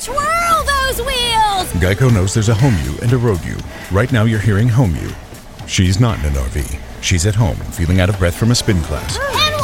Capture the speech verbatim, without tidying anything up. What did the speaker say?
Twirl those wheels! Geico knows there's a home you and a road you. Right now you're hearing home you. She's not in an R V. She's at home, feeling out of breath from a spin class. And